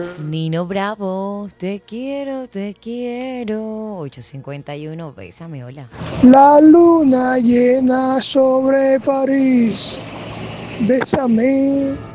Nino Bravo, te quiero, te quiero. 8:51, bésame, hola. La luna llena sobre París. Bésame.